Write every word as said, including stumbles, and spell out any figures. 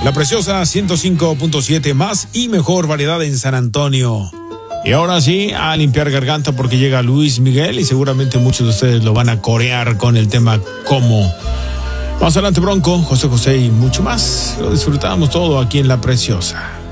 La Preciosa ciento cinco punto siete, más y mejor variedad en San Antonio. Y ahora sí, a limpiar garganta porque llega Luis Miguel y seguramente muchos de ustedes lo van a corear con el tema Cómo. Más adelante Bronco, José José y mucho más. Lo disfrutamos todo aquí en La Preciosa.